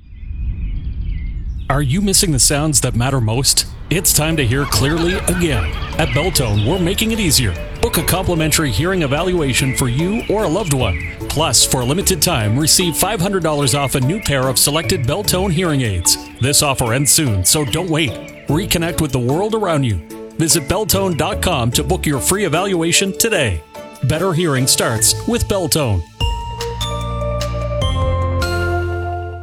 Are you missing the sounds that matter most? It's time to hear clearly again. At Beltone, we're making it easier. Book a complimentary hearing evaluation for you or a loved one. Plus, for a limited time, receive five hundred dollars off a new pair of selected Beltone hearing aids. This offer ends soon, so don't wait. Reconnect with the world around you. Visit beltone dot com to book your free evaluation today. Better hearing starts with Beltone.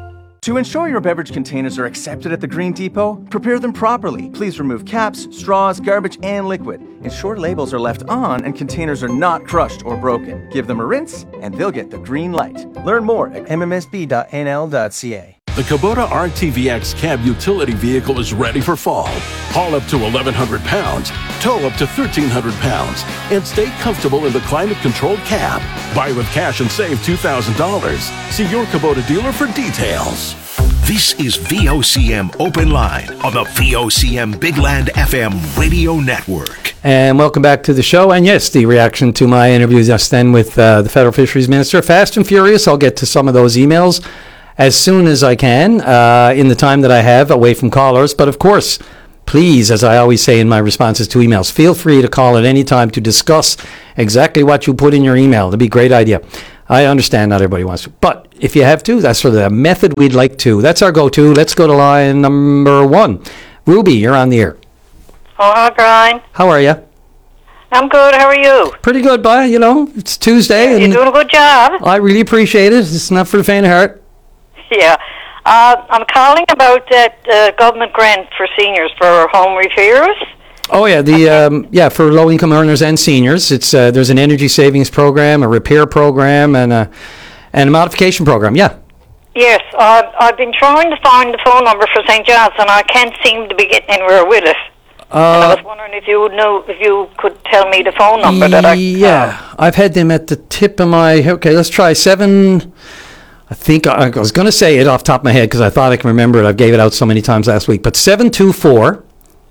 To ensure your beverage containers are accepted at the Green Depot, prepare them properly. Please remove caps, straws, garbage, and liquid. Ensure labels are left on and containers are not crushed or broken. Give them a rinse, and they'll get the green light. Learn more at m m s b dot n l dot c a. The Kubota R T V X cab utility vehicle is ready for fall. Haul up to eleven hundred pounds, tow up to thirteen hundred pounds, and stay comfortable in the climate-controlled cab. Buy with cash and save two thousand dollars. See your Kubota dealer for details. This is V O C M Open Line on the V O C M Big Land F M radio network. And welcome back to the show. And yes, the reaction to my interview just then with uh, the Federal Fisheries Minister. Fast and furious. I'll get to some of those emails as soon as I can uh, in the time that I have away from callers. But of course, please, as I always say in my responses to emails, feel free to call at any time to discuss exactly what you put in your email. That'd be a great idea. I understand not everybody wants to, but if you have to, that's sort of the method we'd like to. That's our go-to. Let's go to line number one. Ruby, you're on the air. Oh, hi, Brian. How are you? I'm good. How are you? Pretty good, bye. You know, it's Tuesday. Yeah, and you're doing a good job. I really appreciate it. It's not for the faint of heart. Yeah. Uh, I'm calling about that uh, government grant for seniors for home repairs. Oh yeah, the um, yeah for low-income earners and seniors. It's uh, there's an energy savings program, a repair program, and a and a modification program. Yeah. Yes, uh, I've been trying to find the phone number for Saint John's, and I can't seem to be getting anywhere with it. Uh, and I was wondering if you know if you could tell me the phone number that I. Yeah, I've had them at the tip of my. Okay, let's try seven. I think I, I was going to say it off the top of my head because I thought I can remember it. I gave it out so many times last week, but seven two four.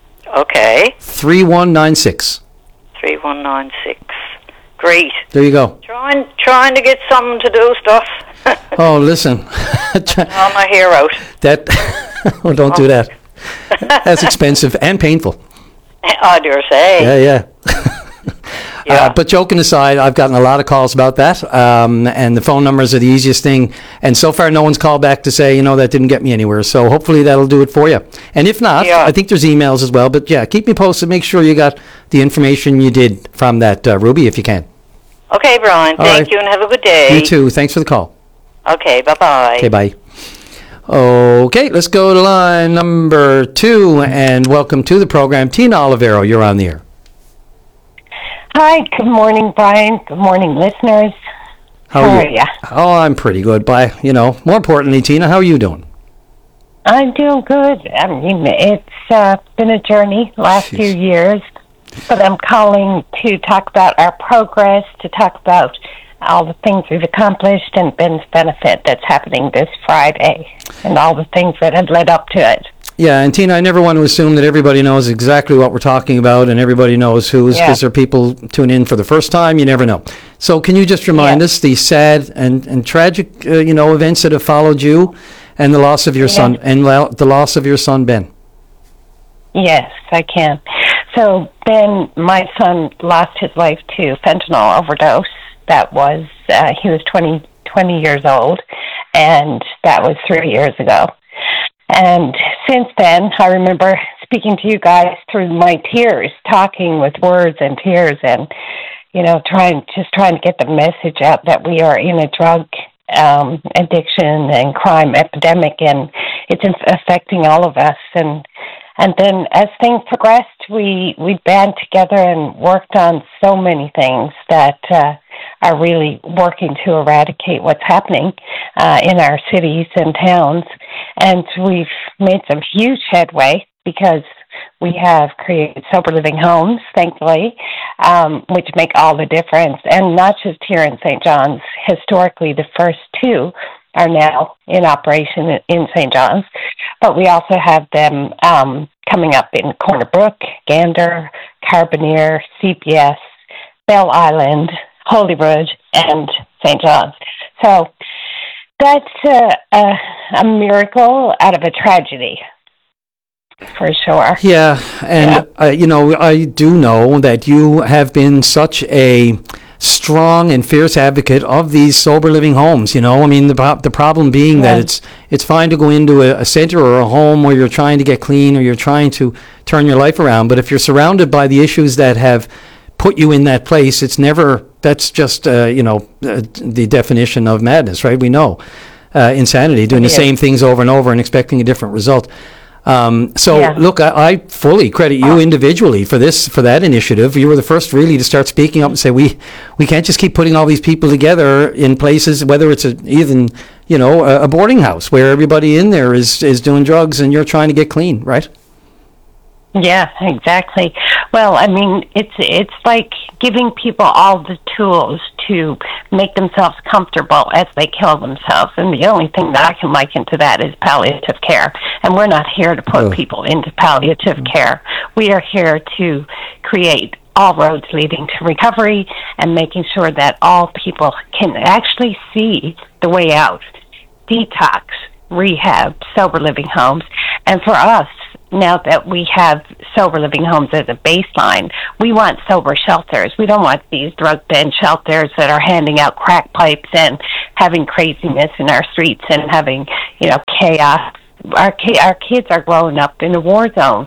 Okay. three one nine six. three one nine six. Great. There you go. Trying trying to get someone to do stuff. Oh, listen. On my hair out. That oh, don't do that. That's expensive and painful. I dare say. Yeah, yeah. Yeah. Uh, but joking aside, I've gotten a lot of calls about that, um, and the phone numbers are the easiest thing. And so far, no one's called back to say, you know, that didn't get me anywhere. So hopefully that'll do it for you. And if not, yeah. I think there's emails as well. But yeah, keep me posted. Make sure you got the information you did from that, uh, Ruby, if you can. Okay, Brian. All Thank right. you, and have a good day. You too. Thanks for the call. Okay, bye-bye. Okay, bye. Okay, let's go to line number two, and welcome to the program. Tina Olivero, you're on the air. Hi, good morning, Brian. Good morning, listeners. How, how are you? you? Oh, I'm pretty good. Bye. You know, more importantly, Tina, how are you doing? I'm doing good. I mean, it's uh, been a journey last Jeez. few years, but I'm calling to talk about our progress, to talk about all the things we've accomplished and Ben's benefit that's happening this Friday, and all the things that have led up to it. Yeah, and Tina, I never want to assume that everybody knows exactly what we're talking about and everybody knows who's, because yeah. there are people tune in for the first time. You never know. So can you just remind yeah. us the sad and, and tragic, uh, you know, events that have followed you and the loss of your yeah. son, and lo- the loss of your son, Ben? Yes, I can. So Ben, my son, lost his life to fentanyl overdose. That was, uh, he was twenty, twenty years old, and that was three years ago. And since then, I remember speaking to you guys through my tears, talking with words and tears, and, you know, trying, just trying to get the message out that we are in a drug um, addiction and crime epidemic, and it's affecting all of us. And and then as things progressed, we, we band together and worked on so many things that uh, are really working to eradicate what's happening uh, in our cities and towns. And we've made some huge headway because we have created sober living homes, thankfully, um, which make all the difference. And not just here in Saint John's. Historically, the first two are now in operation in Saint John's, but we also have them um, coming up in Corner Brook, Gander, Carbonear, C P S, Bell Island, Holyrood, and Saint John's. So that's a, a, a miracle out of a tragedy, for sure. Yeah, and yeah. Uh, you know, I do know that you have been such a strong and fierce advocate of these sober living homes. You know, I mean, the the problem being yeah. that it's it's fine to go into a, a center or a home where you're trying to get clean or you're trying to turn your life around, but if you're surrounded by the issues that have put you in that place, it's never, that's just, uh, you know, uh, the definition of madness, right? We know. uh, insanity, doing It the is. same things over and over and expecting a different result. Um, so Yeah. look, I, I fully credit you individually for this, for that initiative. You were the first really to start speaking up and say, we, we can't just keep putting all these people together in places, whether it's a, even, you know, a, a boarding house where everybody in there is, is doing drugs and you're trying to get clean, right? Yeah, exactly. Well, I mean, it's it's like giving people all the tools to make themselves comfortable as they kill themselves. And the only thing that I can liken to that is palliative care. And we're not here to put Oh. people into palliative care. We are here to create all roads leading to recovery and making sure that all people can actually see the way out. Detox, rehab, sober living homes. And for us, now that we have sober living homes as a baseline, we want sober shelters. We don't want these drug den shelters that are handing out crack pipes and having craziness in our streets and having, you know, chaos. Our, ki- our kids are growing up in a war zone.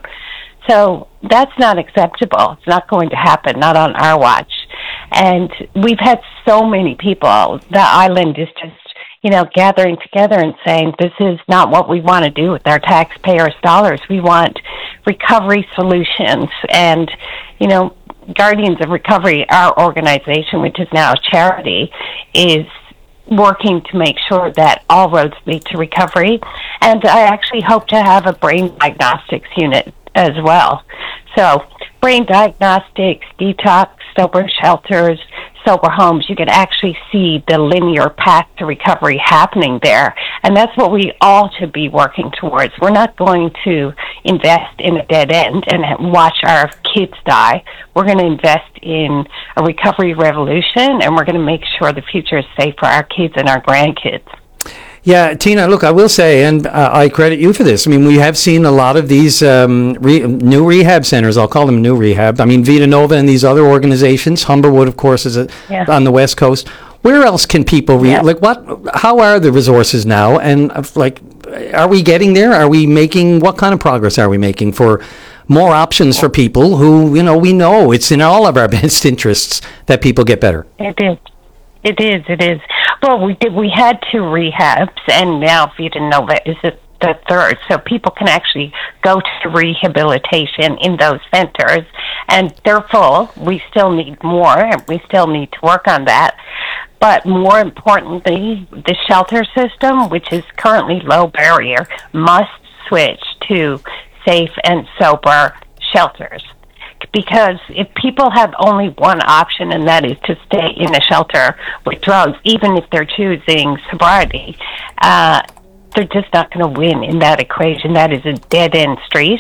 So that's not acceptable. It's not going to happen, not on our watch. And we've had so many people. The island is just, you know, gathering together and saying, this is not what we want to do with our taxpayers' dollars. We want recovery solutions. And, you know, Guardians of Recovery, our organization, which is now a charity, is working to make sure that all roads lead to recovery. And I actually hope to have a brain diagnostics unit as well. So brain diagnostics, detox, sober shelters, sober homes, you can actually see the linear path to recovery happening there. And that's what we all should be working towards. We're not going to invest in a dead end and watch our kids die. We're going to invest in a recovery revolution, and we're going to make sure the future is safe for our kids and our grandkids. Yeah, Tina, look, I will say, and uh, I credit you for this. I mean, we have seen a lot of these um, re- new rehab centers. I'll call them new rehab. I mean, Vita Nova and these other organizations. Humberwood, of course, is a, Yeah. on the West Coast. Where else can people, re- Yeah. like, what, how are the resources now? And, uh, like, are we getting there? Are we making, what kind of progress are we making for more options for people who, you know, we know it's in all of our best interests that people get better? It is. It is. It is. Well, we did. We had two rehabs, and now Vita Nova is the the third. So people can actually go to rehabilitation in those centers, and they're full. We still need more, and we still need to work on that. But more importantly, the shelter system, which is currently low barrier, must switch to safe and sober shelters. Because if people have only one option, and that is to stay in a shelter with drugs, even if they're choosing sobriety, uh, they're just not going to win in that equation. That is a dead-end street.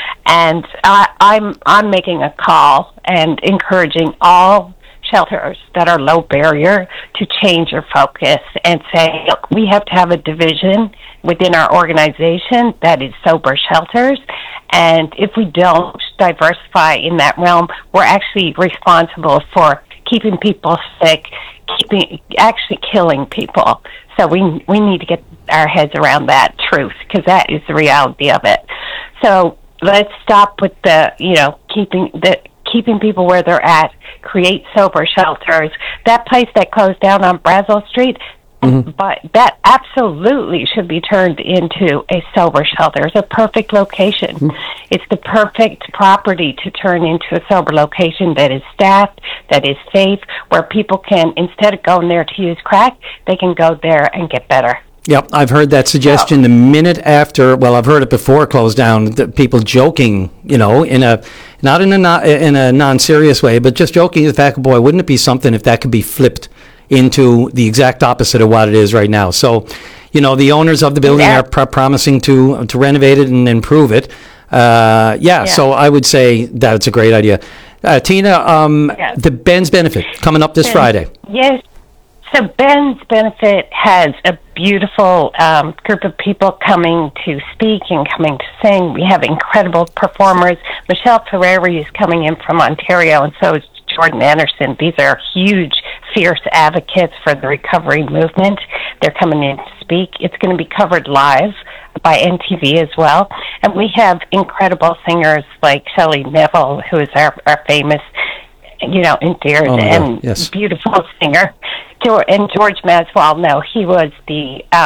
And I, I'm I'm making a call and encouraging all shelters that are low barrier to change your focus and say, look, we have to have a division within our organization that is sober shelters. And if we don't diversify in that realm, we're actually responsible for keeping people sick, keeping actually killing people. So we we need to get our heads around that truth, because that is the reality of it. So let's stop with the, you know, keeping the keeping people where they're at, create sober shelters. That place that closed down on Brazel Street, mm-hmm. but that absolutely should be turned into a sober shelter. It's a perfect location. Mm-hmm. It's the perfect property to turn into a sober location that is staffed, that is safe, where people can, instead of going there to use crack, they can go there and get better. Yep, I've heard that suggestion the minute after. Well, I've heard it before it closed down. The people joking, you know, in a not in a not, in a non-serious way, but just joking the fact, boy, wouldn't it be something if that could be flipped into the exact opposite of what it is right now? So, you know, the owners of the building yeah. are pr- promising to to renovate it and improve it. Uh, yeah, yeah, so I would say that's a great idea. Uh, Tina, um, yeah. the Ben's Benefit coming up this Ben, Friday. Yes. So Ben's Benefit has a beautiful um, group of people coming to speak and coming to sing. We have incredible performers. Michelle Ferreri is coming in from Ontario, and so is Jordan Anderson. These are huge, fierce advocates for the recovery movement. They're coming in to speak. It's going to be covered live by N T V as well. And we have incredible singers like Shelley Neville, who is our, our famous, you know, endeared oh and yes. beautiful singer. And George Maswell, no, he was the um,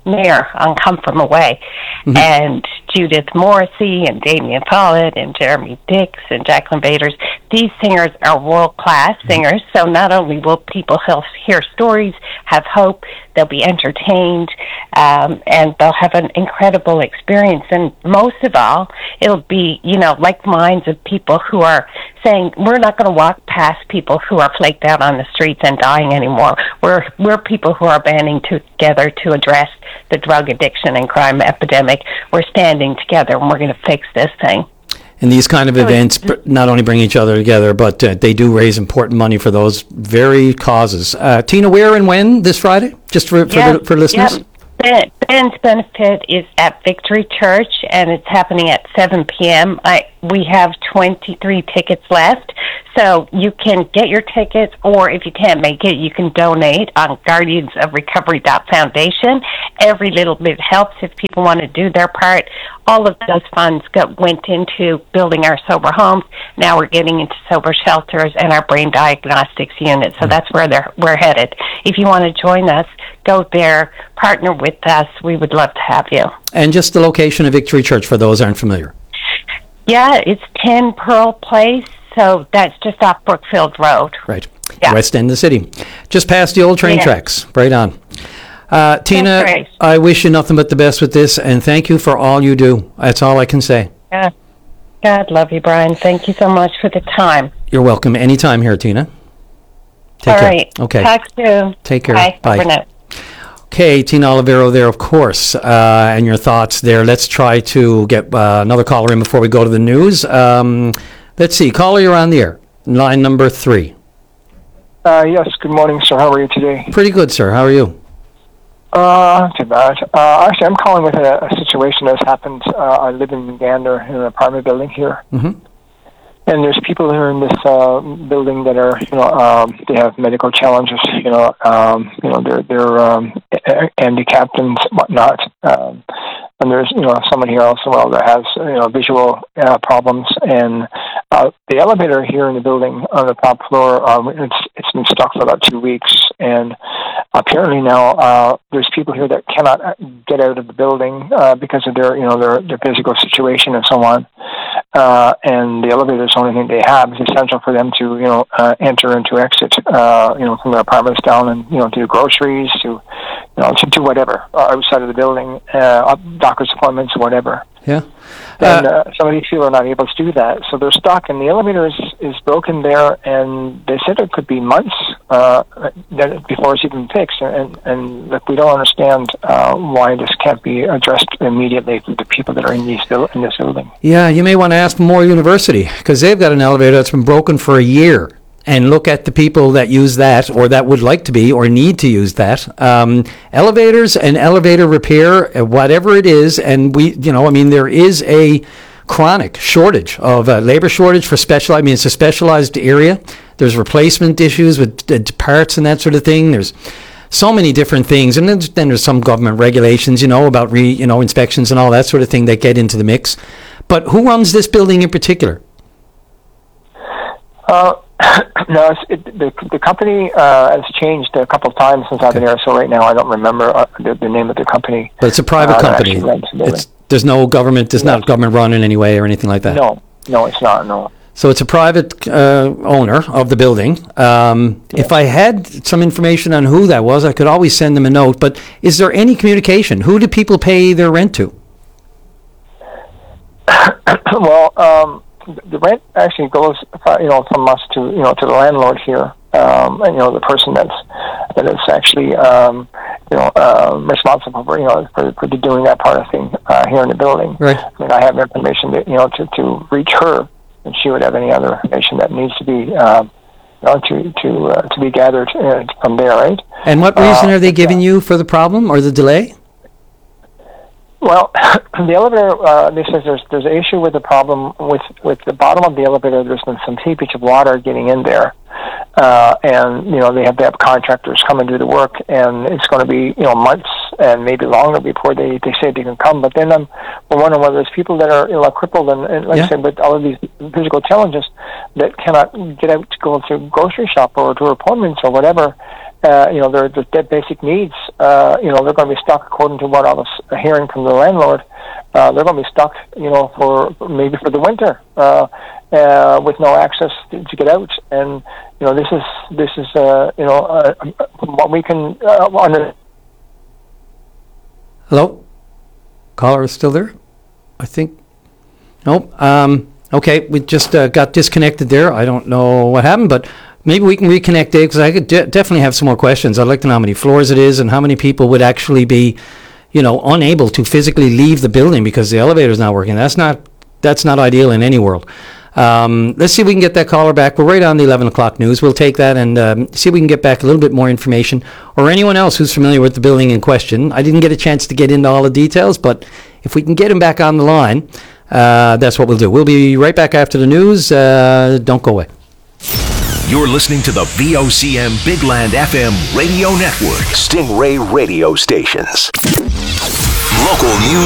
mayor on Come From Away. Mm-hmm. And Judith Morrissey and Damien Follett and Jeremy Dix and Jacqueline Baders, these singers are world-class singers, so not only will people hear stories, have hope, they'll be entertained, um, and they'll have an incredible experience. And most of all, it'll be, you know, like minds of people who are saying, we're not going to walk past people who are flaked out on the streets and dying anymore. We're, we're people who are banding together to address the drug addiction and crime epidemic. We're standing together, and we're going to fix this thing. And these kind of events not only bring each other together, but uh, they do raise important money for those very causes. Uh, Tina, where and when this Friday? Just for for, Yep, the, for listeners? Yep. Ben, Ben's benefit is at Victory Church, and it's happening at seven p.m. I, we have twenty-three tickets left, so you can get your tickets, or if you can't make it, you can donate on Guardians of Recovery Foundation. Every little bit helps if people want to do their part. All of those funds got, went into building our sober homes. Now we're getting into sober shelters and our brain diagnostics unit, so that's where they're, we're headed. If you want to join us, go there, partner with us. We would love to have you. And just the location of Victory Church for those who aren't familiar. Yeah, it's ten Pearl Place, so that's just off Brookfield Road. Right. Yeah. West end of the city. Just past the old train Yeah. tracks. Right on. Uh, Tina, great. I wish you nothing but the best with this, and thank you for all you do. That's all I can say. Yeah. God love you, Brian. Thank you so much for the time. You're welcome anytime here, Tina. Take All care. right. Okay. Talk soon. Take care. Bye. Bye. For now. Okay, Tina Olivero there, of course, uh, and your thoughts there. Let's try to get uh, another caller in before we go to the news. Um, let's see. Caller, you're on the air. Line number three. Uh, yes, good morning, sir. How are you today? Pretty good, sir. How are you? Uh, not too bad. Uh, actually, I'm calling with a, a situation that's happened. Uh, I live in Gander in an apartment building here. Mm-hmm. And there's people here in this uh, building that are, you know, um, they have medical challenges. You know, um, you know, they're they're um, handicapped and whatnot. Um, and there's, you know, someone here also well that has, you know, visual uh, problems. And uh, the elevator here in the building on the top floor, um, it's it's been stuck for about two weeks. And apparently now uh, there's people here that cannot get out of the building uh, because of their, you know, their their physical situation and so on. Uh, and the elevator is the only thing they have. It's essential for them to, you know, uh, enter and to exit, uh, you know, from their apartments down and, you know, to do groceries, to, you know, to do whatever uh, outside of the building, uh, doctor's appointments, whatever. Yeah. And uh, some of these people are not able to do that, so they're stuck. And the elevator is, is broken there, and they said it could be months uh, before it's even fixed. And and look, we don't understand uh, why this can't be addressed immediately for the people that are in these buil- in this building. Yeah, you may want to ask Moore University, because they've got an elevator that's been broken for a year. And look at the people that use that, or that would like to be, or need to use that. Um, elevators and elevator repair, whatever it is, and we, you know, I mean, there is a chronic shortage of uh, labor shortage for special. I mean, it's a specialized area. There's replacement issues with uh, parts and that sort of thing. There's so many different things, and then, then there's some government regulations, you know, about re, you know, inspections and all that sort of thing that get into the mix. But who runs this building in particular? Uh, no, it's, it, the the company uh, has changed a couple of times since I've been here. So right now, I don't remember uh, the, the name of the company. But it's a private uh, that company. actually runs the building. It's, there's no government. It's Yes. not government run in any way or anything like that. No, no, it's not. No. So it's a private uh, owner of the building. Um, If I had some information on who that was, I could always send them a note. But is there any communication? Who do people pay their rent to? Well, um, the rent actually goes, uh, you know, from us to, you know, to the landlord here. Um, and, you know, the person that's that is actually, um, you know, uh, responsible for, you know, for, for doing that part of thing uh, here in the building. Right. I mean, I have information that, you know, to, to reach her, and she would have any other information that needs to be, um, you know, to to uh, to be gathered uh, from there, right? And what reason Uh, are they giving you for the problem or the delay? Well, the elevator, uh, this says there's there's an issue with the problem with, with the bottom of the elevator. There's been some seepage of water getting in there, uh, and you know they have to have contractors come and do the work, and it's going to be you know months and maybe longer before they, they say they can come. But then I'm we're wondering whether there's people that are you know crippled and, and like Yeah. I said, with all of these physical challenges that cannot get out to go to grocery shop or to appointments or whatever. uh, you know, their, their basic needs, uh, you know, they're going to be stuck according to what I was hearing from the landlord. Uh, they're going to be stuck, you know, for maybe for the winter uh, uh, with no access to, to get out. And you know, this is this is uh, you know uh, what we can uh, under. Hello, caller is still there? I think. Nope. Um, okay, we just uh, got disconnected there. I don't know what happened, but maybe we can reconnect, Dave, because I could de- definitely have some more questions. I'd like to know how many floors it is and how many people would actually be, you know, unable to physically leave the building because the elevator is not working. That's not that's not ideal in any world. Um, let's see if we can get that caller back. We're right on the eleven o'clock news. We'll take that and um, see if we can get back a little bit more information, or anyone else who's familiar with the building in question. I didn't get a chance to get into all the details, but if we can get him back on the line, uh, that's what we'll do. We'll be right back after the news. Uh, don't go away. You're listening to the V O C M Big Land F M radio network. Stingray radio stations. Local news.